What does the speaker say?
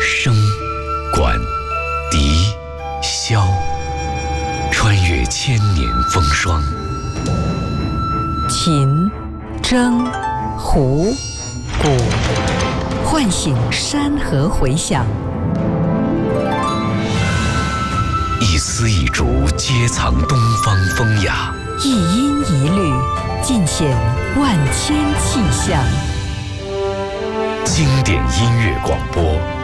笙、管、笛、箫，穿越千年风霜。 琴、筝、胡、鼓，唤醒山河回响。 一丝一竹，皆藏东方风雅； 一音一律，尽显万千气象。 经典音乐广播